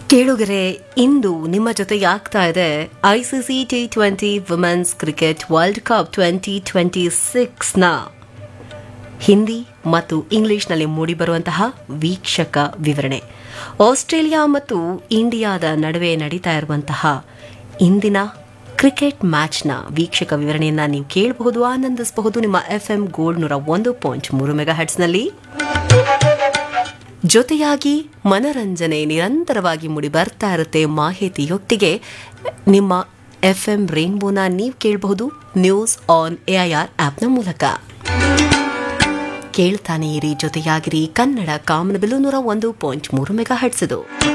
ಕೇಳುಗರೆ, ಇಂದು ನಿಮ್ಮ ಜೊತೆಯಾಗ್ತಾ ಇದೆ ICC T20 women's cricket world cup 2026ನ Hindi ಮತ್ತು ಇಂಗ್ಲಿಷ್ನಲ್ಲಿ ಮೂಡಿಬರುವಂತಹ ವೀಕ್ಷಕ ವಿವರಣೆ. ಆಸ್ಟ್ರೇಲಿಯಾ ಮತ್ತು ಇಂಡಿಯಾದ ನಡುವೆ ನಡೀತಾ ಇರುವಂತಹ ಇಂದಿನ ಕ್ರಿಕೆಟ್ ಮ್ಯಾಚ್ನ ವೀಕ್ಷಕ ವಿವರಣೆಯನ್ನು ನೀವು ಕೇಳಬಹುದು, ಆನಂದಿಸಬಹುದು ನಿಮ್ಮ FM ಗೋಲ್ಡ್ 101.3 ಮೆಗಾಹರ್ಟ್ಸ್ನಲ್ಲಿ. ಜೊತೆಯಾಗಿ ಮನರಂಜನೆ ನಿರಂತರವಾಗಿ ಮೂಡಿ ಬರ್ತಾ ಇರುತ್ತೆ ಮಾಹಿತಿಯೊಟ್ಟಿಗೆ. ನಿಮ್ಮ FM ರೇನ್ಬೋನ ನೀವು ಕೇಳಬಹುದು ನ್ಯೂಸ್ ಆನ್ AIR ಆಪ್ನ ಮೂಲಕ. ಕೇಳ್ತಾನೆ ಇರಿ, ಜೊತೆಯಾಗಿರಿ. ಕನ್ನಡ ಕಾಮನಬಿಲ್ಲು 101.3 ಮೆಗಾಹರ್ಟ್ಸ್ ಇದು.